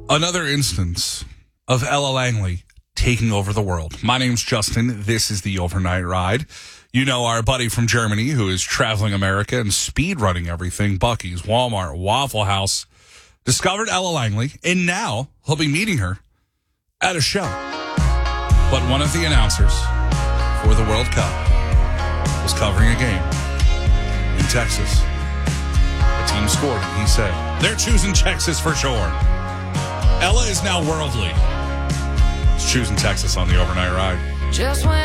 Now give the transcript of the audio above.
Another instance of Ella Langley taking over the world. My name's Justin. This is the Overnight Ride. You know our buddy from Germany who is traveling America and speed running everything. Buc-ee's, Walmart, Waffle House. Discovered Ella Langley, and now he'll be meeting her at a show. But one of the announcers for the World Cup was covering a game in Texas. The team scored, and he said, they're choosing Texas for sure. Ella is now worldly. He's choosing Texas on the Overnight Ride. Just when